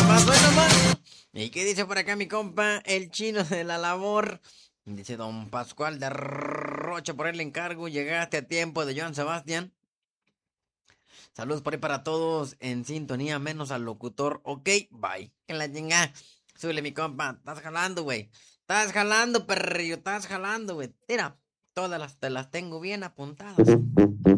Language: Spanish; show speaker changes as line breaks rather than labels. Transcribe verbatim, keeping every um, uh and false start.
pasó nomás? ¿Y qué dice por acá mi compa, el chino de la labor? Dice don Pascual de Rocha, por el encargo, llegaste a tiempo de Joan Sebastián. Saludos por ahí para todos en sintonía, menos al locutor. Ok, bye. Que la chinga. Súbele mi compa, estás jalando, güey. Estás jalando, perrillo, estás jalando, güey. Mira, todas las te las tengo bien apuntadas.